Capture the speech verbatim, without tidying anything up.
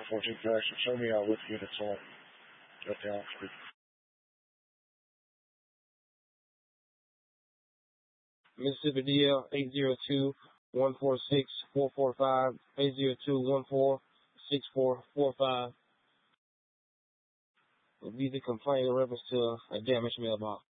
fourteen Jackson. Show me out with units on. Got down three. Mississippi D L eight zero two, one four six, four four five, eight zero two, one four six four four five. Will be the complaint in reference to a damaged mailbox.